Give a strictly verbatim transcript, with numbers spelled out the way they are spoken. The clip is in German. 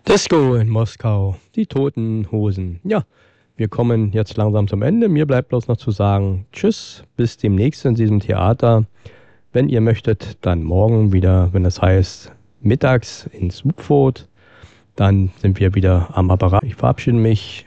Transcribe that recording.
Disco in Moskau, die Toten Hosen. Ja, wir kommen jetzt langsam zum Ende. Mir bleibt bloß noch zu sagen, tschüss, bis demnächst in diesem Theater. Wenn ihr möchtet, dann morgen wieder, wenn es heißt, mittags ins Subfot. Dann sind wir wieder am Apparat. Ich verabschiede mich.